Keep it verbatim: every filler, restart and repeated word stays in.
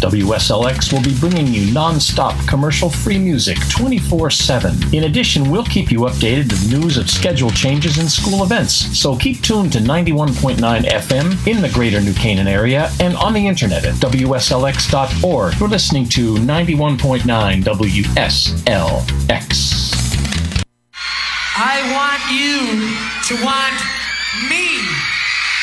W S L X will be bringing you non-stop commercial-free music twenty-four seven. In addition, we'll keep you updated with news of schedule changes and school events. So keep tuned to ninety-one point nine F M in the greater New Canaan area and on the internet at W S L X dot org. You're listening to ninety-one point nine W S L X. I want you to want me.